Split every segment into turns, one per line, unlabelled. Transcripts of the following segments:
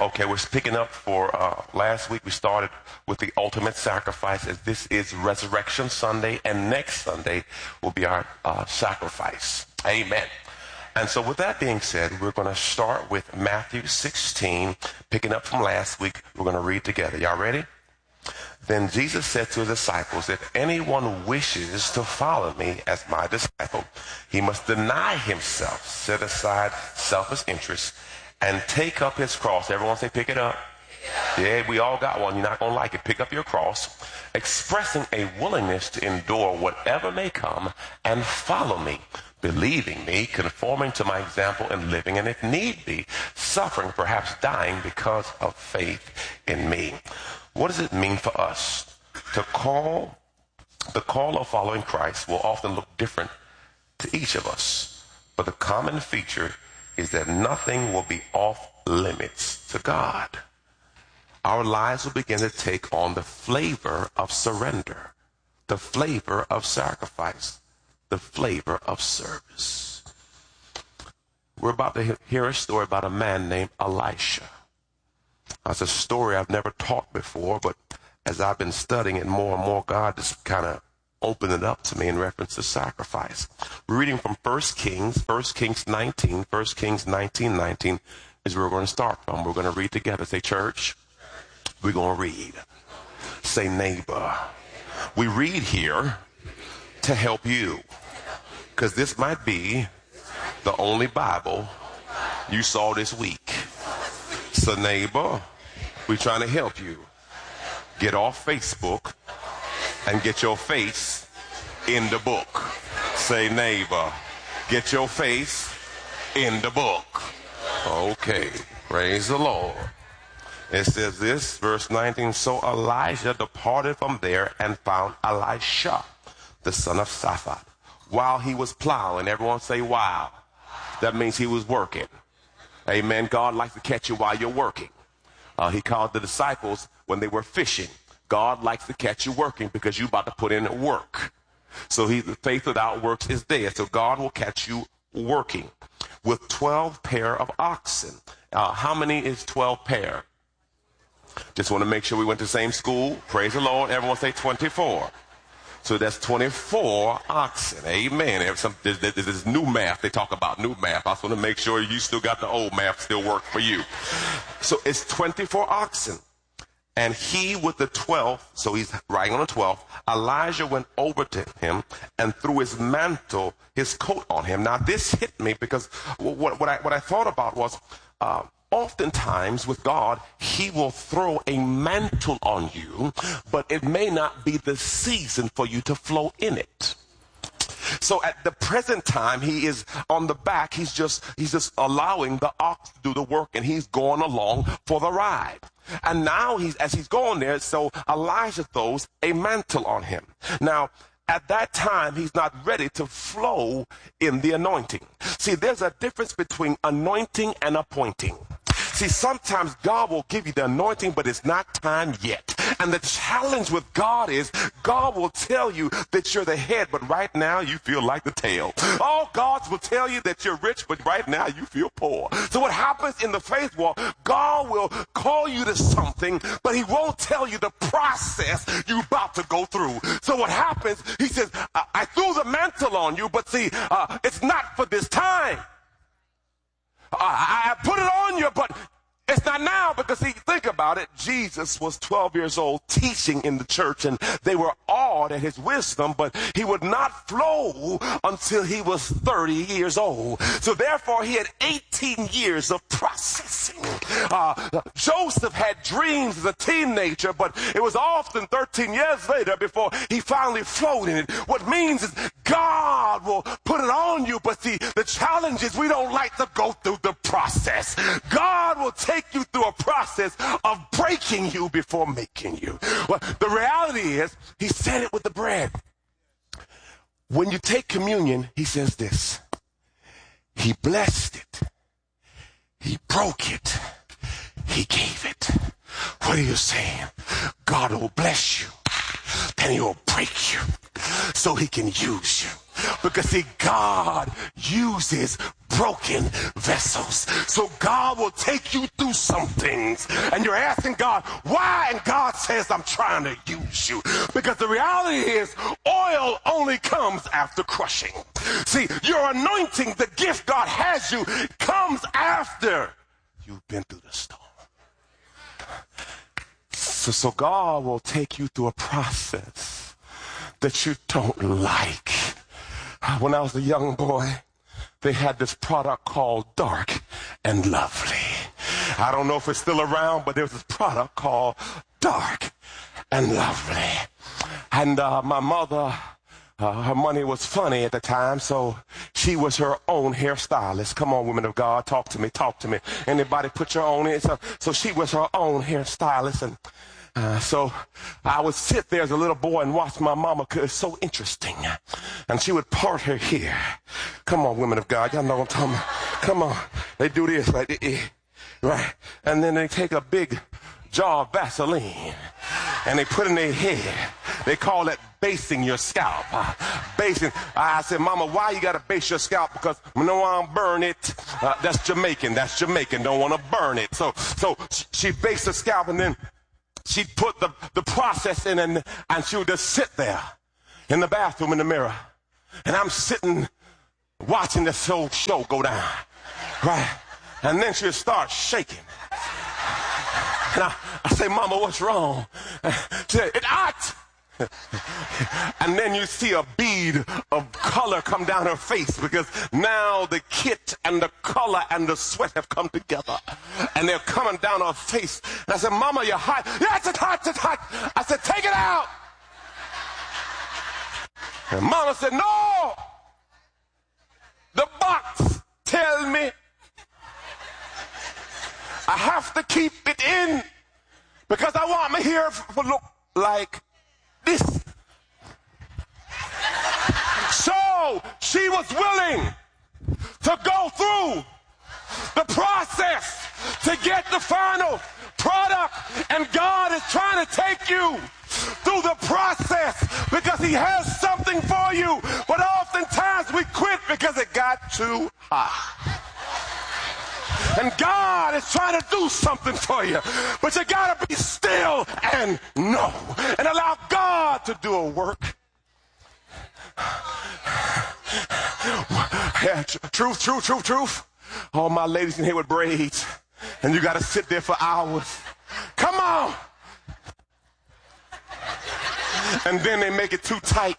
Okay, we're picking up for last week. We started with the ultimate sacrifice, as this is Resurrection Sunday, and next Sunday will be our sacrifice. Amen. And so with that being said, we're going to start with Matthew 16, picking up from last week. We're going to read together. Y'all ready? Then Jesus said to his disciples, if anyone wishes to follow me as my disciple, he must deny himself, set aside selfish interests, and take up his cross. Everyone say, pick it up. Yeah, we all got one. You're not going to like it. Pick up your cross, expressing a willingness to endure whatever may come and follow me, believing me, conforming to my example and living, and if need be, suffering, perhaps dying because of faith in me. What does it mean for us to call? The call of following Christ will often look different to each of us, but the common feature is that nothing will be off limits to God. Our lives will begin to take on the flavor of surrender, the flavor of sacrifice, the flavor of service. We're about to hear a story about a man named Elisha. It's a story I've never taught before, but as I've been studying it more and more, God just kind of opened it up to me in reference to sacrifice. We're reading from 1 Kings 19. 1 Kings 19:19 is where we're going to start from. We're going to read together. Say, church, we're going to read. Say, neighbor. We read here to help you, because this might be the only Bible you saw this week. So, neighbor, we're trying to help you get off Facebook and get your face in the book. Say, neighbor, get your face in the book. Okay, praise the Lord. It says this, verse 19, so Elijah departed from there and found Elisha, the son of Shaphat, while he was plowing. Everyone say, wow. That means he was working. Amen. God likes to catch you while you're working. He called the disciples when they were fishing. God likes to catch you working because you're about to put in work. So the faith without works is dead. So God will catch you working with 12 pair of oxen. How many is 12 pair? Just want to make sure we went to the same school. Praise the Lord. Everyone say 24. So that's 24 oxen. Amen. There's new math. They talk about new math. I just want to make sure you still got the old math still work for you. So it's 24 oxen. And he with the 12th, so he's riding on the 12th, Elijah went over to him and threw his mantle, his coat on him. Now this hit me because what I thought about was, oftentimes with God, he will throw a mantle on you, but it may not be the season for you to flow in it. So at the present time, he is on the back. He's just allowing the ox to do the work, and he's going along for the ride. And now as he's going there, so Elijah throws a mantle on him. Now, at that time, he's not ready to flow in the anointing. See, there's a difference between anointing and appointing. See, sometimes God will give you the anointing, but it's not time yet. And the challenge with God is God will tell you that you're the head, but right now you feel like the tail. All gods will tell you that you're rich, but right now you feel poor. So what happens in the faith walk, God will call you to something, but he won't tell you the process you're about to go through. So what happens, he says, I threw the mantle on you, but see, it's not for this time. I put it on you, but it's not now, because see, think about it. Jesus was 12 years old teaching in the church, and they were awed at his wisdom, but he would not flow until he was 30 years old. So therefore, he had 18 years of processing. Joseph had dreams as a teenager, but it was often 13 years later before he finally flowed in it. What means is God will put it on you, but see, the challenge is we don't like to go through the process. God will take you through a process of breaking you before making you. Well, the reality is, he said it with the bread. When you take communion, he says this. He blessed it. He broke it. He gave it. What are you saying? God will bless you. Then he will break you so he can use you. Because see, God uses broken vessels. So God will take you through some things. And you're asking God, why? And God says, I'm trying to use you. Because the reality is, oil only comes after crushing. See, your anointing, the gift God has you, comes after you've been through the storm. So God will take you through a process that you don't like. When I was a young boy, they had this product called Dark and Lovely. I don't know if it's still around, but there was this product called Dark and Lovely. And my mother, her money was funny at the time, so she was her own hairstylist. Come on, women of God, talk to me, talk to me. Anybody put your own in? So she was her own hairstylist, and so I would sit there as a little boy and watch my mama, because it's so interesting. And she would part her hair. Come on, women of God, y'all know what I'm talking about. Come on. They do this, right? And then they take a big jar of Vaseline and they put in their hair. They call it basing your scalp. Basing. I said, Mama, why you got to base your scalp? Because no, I don't burn it. That's Jamaican. That's Jamaican. Don't want to burn it. So she based the scalp, and then she'd put the process in, and she would just sit there in the bathroom in the mirror. And I'm sitting watching this whole show go down, right? And then she would start shaking. And I say, Mama, what's wrong? She said, it's hot. And then you see a bead of color come down her face, because now the kit and the color and the sweat have come together, and they're coming down her face. And I said, Mama, you're hot. Yes, it's hot, it's hot. I said, take it out. And Mama said, no, the box tell me I have to keep it in, because I want my hair to look like this. So she was willing to go through the process to get the final product. And God is trying to take you through the process because he has something for you. But oftentimes we quit because it got too hot. And God is trying to do something for you, but you gotta be still and know and allow God to do a work. Yeah, truth. All my ladies in here with braids, and you gotta sit there for hours. Come on. And then they make it too tight.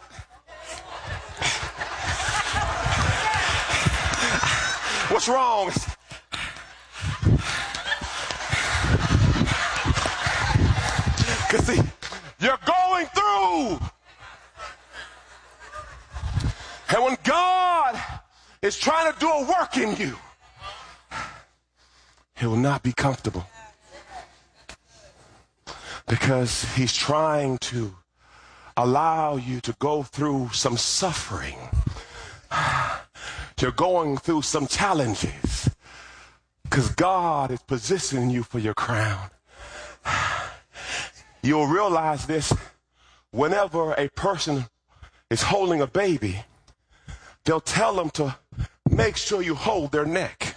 What's wrong? Because see, you're going through. And when God is trying to do a work in you, it will not be comfortable. Because he's trying to allow you to go through some suffering. You're going through some challenges because God is positioning you for your crown. You'll realize this whenever a person is holding a baby, they'll tell them to make sure you hold their neck,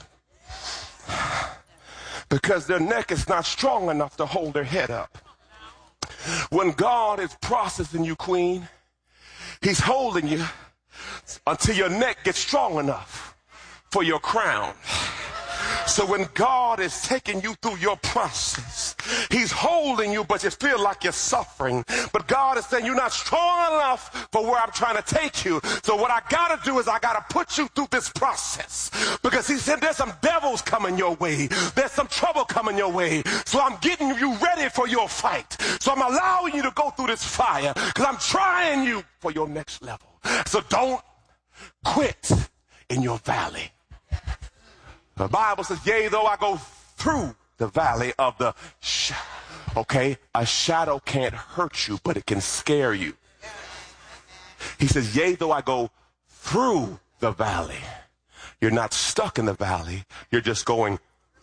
because their neck is not strong enough to hold their head up. When God is processing you, queen, he's holding you until your neck gets strong enough for your crown. So when God is taking you through your process, he's holding you, but you feel like you're suffering. But God is saying, you're not strong enough for where I'm trying to take you. So what I got to do is I got to put you through this process. Because he said, there's some devils coming your way. There's some trouble coming your way. So I'm getting you ready for your fight. So I'm allowing you to go through this fire because I'm trying you for your next level. So don't quit in your valley. The Bible says, yea, though I go through the valley of the shadow. Okay, a shadow can't hurt you, but it can scare you. He says, yea, though I go through the valley. You're not stuck in the valley. You're just going.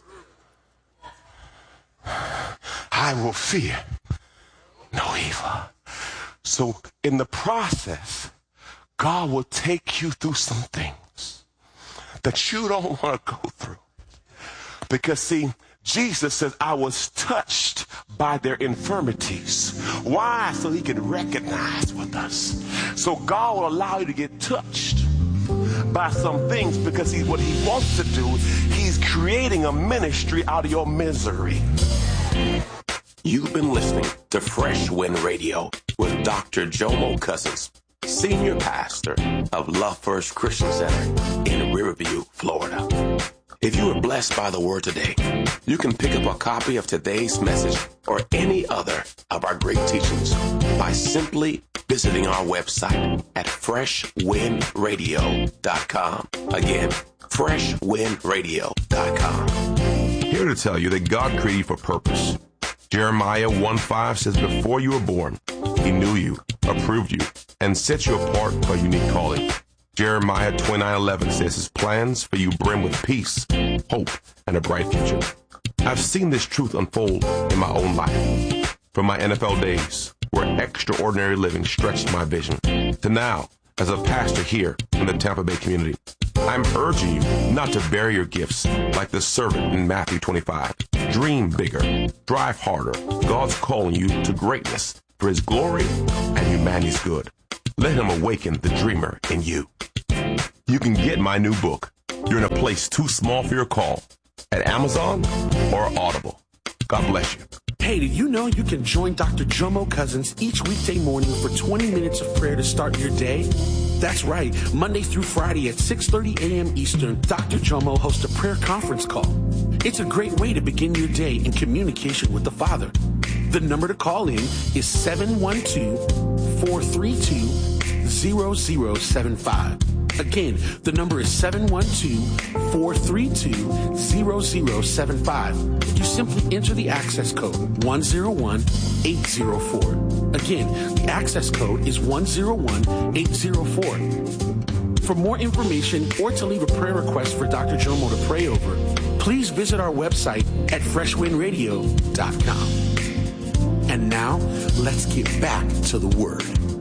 I will fear no evil. So in the process, God will take you through some things that you don't want to go through. Because, see, Jesus says, I was touched by their infirmities. Why? So he could recognize with us. So God will allow you to get touched by some things because what he wants to do, he's creating a ministry out of your misery. You've been listening to Fresh Wind Radio with Dr. Jomo Cousins, Senior Pastor of Love First Christian Center in Riverview, Florida. If you were blessed by the word today, you can pick up a copy of today's message or any other of our great teachings by simply visiting our website at freshwindradio.com. Again, freshwindradio.com. Here to tell you that God created you for purpose. Jeremiah 1:5 says, before you were born, he knew you, approved you, and set you apart for a unique calling. Jeremiah 29:11 says his plans for you brim with peace, hope, and a bright future. I've seen this truth unfold in my own life. From my NFL days, where extraordinary living stretched my vision, to now, as a pastor here in the Tampa Bay community. I'm urging you not to bury your gifts like the servant in Matthew 25. Dream bigger, drive harder. God's calling you to greatness for his glory and humanity's good. Let him awaken the dreamer in you. You can get my new book, You're in a Place Too Small for Your Call, at Amazon or Audible. God bless you.
Hey, did you know you can join Dr. Jomo Cousins each weekday morning for 20 minutes of prayer to start your day? That's right. Monday through Friday at 6:30 a.m. Eastern, Dr. Jomo hosts a prayer conference call. It's a great way to begin your day in communication with the Father. The number to call in is 712-432-0075. Again, the number is 712-432-0075. You simply enter the access code 101804. Again, the access code is 101804. For more information or to leave a prayer request for Dr. Jomo to pray over, please visit our website at freshwindradio.com. And now, let's get back to the Word.